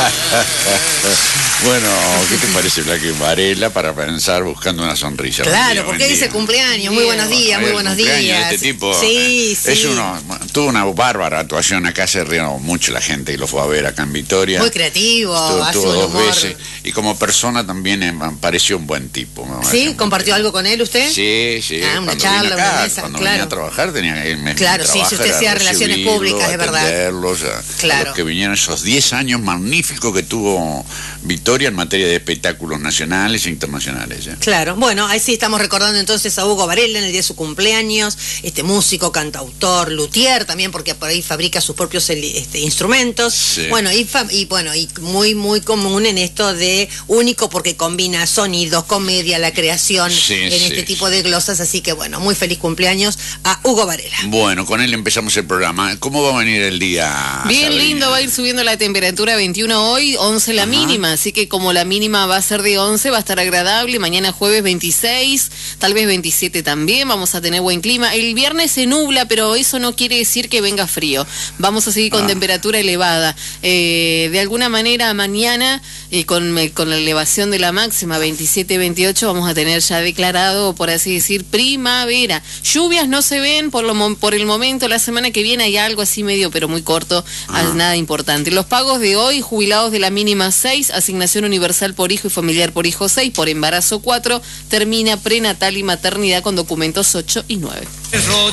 Bueno, ¿qué te parece Blake Varela para pensar buscando una sonrisa? Claro, porque dice cumpleaños, muy buenos días, muy buenos días. Este tipo sí. tuvo una bárbara actuación, acá se rió mucho la gente y lo fue a ver acá en Victoria. Muy creativo, estuvo dos veces y como persona también pareció un buen tipo. ¿Sí? ¿Compartió algo con él usted? Sí. Una charla, una mesa, cuando claro. venía a trabajar tenía que claro, sí, si usted hacía relaciones públicas, es verdad. Claro. A los que vinieron esos 10 años magníficos que tuvo Victoria en materia de espectáculos nacionales e internacionales. Claro, bueno, ahí sí estamos recordando entonces a Hugo Varela en el día de su cumpleaños, músico, cantautor, luthier también, porque por ahí fabrica sus propios instrumentos. Sí. Bueno, y muy, muy común en esto de único porque combina sonidos, comedia, la creación este tipo de glosas, así que bueno, muy feliz cumpleaños a Hugo Varela. Bueno, con él empezamos el programa. ¿Cómo va a venir el día? Bien Sabrina? lindo, va a ir subiendo la temperatura 21 hoy, 11 la mínima, así que como la mínima va a ser de 11, va a estar agradable. Mañana jueves 26, tal vez 27 también, vamos a tener buen clima. El viernes se nubla, pero eso no quiere decir que venga frío. Vamos a seguir con temperatura elevada. De alguna manera mañana, con la elevación de la máxima 27-28, vamos a tener ya declarado, por así decir, primavera. Lluvias no se ven por el momento. La semana que viene hay algo así medio, pero muy corto, nada importante. Los pagos de hoy: jubilados de la mínima 6, asignación universal por hijo y familiar por hijo 6, por embarazo 4, termina prenatal y maternidad con documentos 8 y 9.